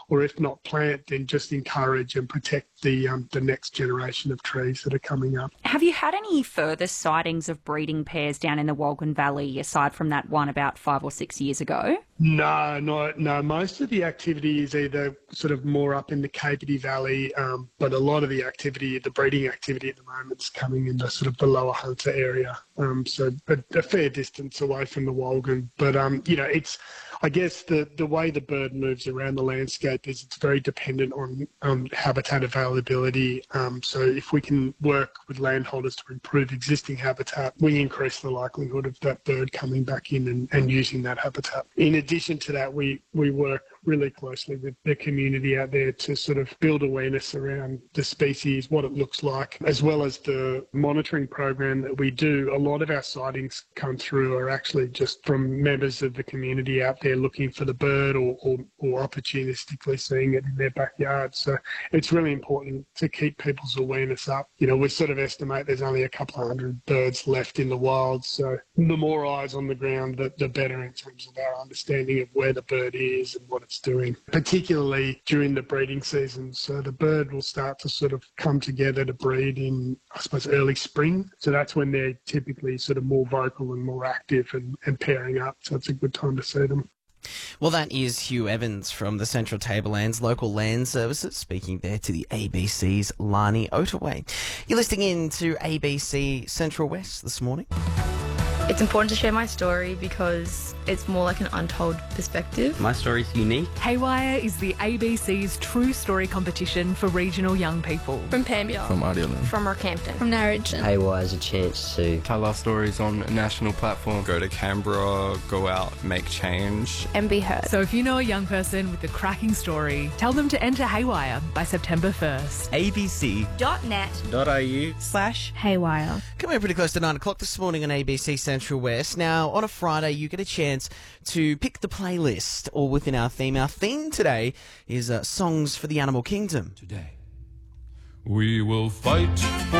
or if not plant, then just encourage and protect the next generation of trees that are coming up. Have you had any further sightings of breeding pairs down in the Walgan Valley, aside from that one about 5 or 6 years ago? No. Most of the activity is either sort of more up in the Capity Valley, but a lot of the activity, the breeding activity at the moment is coming in the sort of the Lower Hunter area, so a fair distance away from the Walgan. But, it's, I guess the way the bird moves around the landscape is it's very dependent on habitat availability. So if we can work with landholders to improve existing habitat, we increase the likelihood of that bird coming back in and using that habitat. In addition to that, we work really closely with the community out there to sort of build awareness around the species, what it looks like, as well as the monitoring program that we do. A lot of our sightings come through are actually just from members of the community out there looking for the bird or opportunistically seeing it in their backyard. So it's really important to keep people's awareness up. We sort of estimate there's only a couple of hundred birds left in the wild. So the more eyes on the ground, the better in terms of our understanding of where the bird is and what it's doing, particularly during the breeding season. So the bird will start to sort of come together to breed in, I suppose, early spring. So that's when they're typically sort of more vocal and more active and pairing up. So it's a good time to see them. Well, that is Hugh Evans from the Central Tablelands Local Land Services, speaking there to the ABC's Lani Otaway. You're listening in to ABC Central West this morning. It's important to share my story because it's more like an untold perspective. My story's unique. Haywire is the ABC's true story competition for regional young people. From Pambia. From Ardelan. From Rockhampton. From Narrogin. Haywire is a chance to tell our stories on a national platform. Go to Canberra, go out, make change. And be heard. So if you know a young person with a cracking story, tell them to enter Haywire by September 1st. abc.net.au/Haywire. Coming pretty close to 9 o'clock this morning on ABC Central West. Now, on a Friday, you get a chance to pick the playlist, all within our theme. Our theme today is songs for the animal kingdom. Today, we will fight for